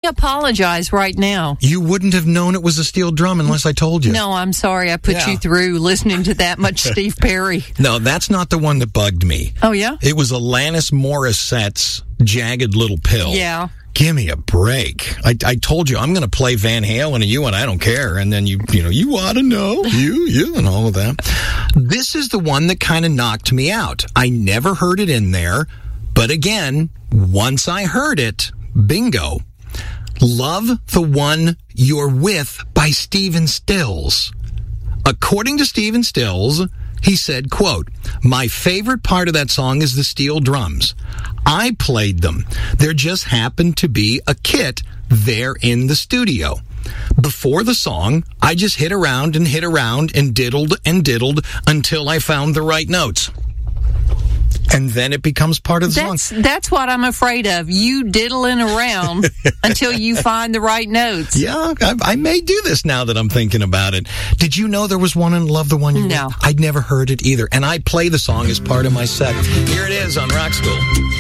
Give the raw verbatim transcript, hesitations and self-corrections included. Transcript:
apologize right now. You wouldn't have known it was a steel drum unless I told you. No, I'm sorry I put Yeah. you through listening to that much Steve Perry. No, that's not the one that bugged me. Oh, yeah? It was Alanis Morissette's Jagged Little Pill. Yeah. Give me a break. I, I told you I'm going to play Van Halen and you and I don't care. And then you, you know, you ought to know, you, you, and all of that. This is the one that kind of knocked me out. I never heard it in there. But again, once I heard it, bingo. Love the One You're With by Stephen Stills. According to Stephen Stills, he said, quote, my favorite part of that song is the steel drums. I played them. There just happened to be a kit there in the studio. Before the song, I just hit around and hit around and diddled and diddled until I found the right notes. And then it becomes part of the that's, song. That's what I'm afraid of. You diddling around until you find the right notes. Yeah, I, I may do this now that I'm thinking about it. Did you know there was one in Love the One You No. With? I'd never heard it either. And I play the song as part of my set. Here it is on Rock School.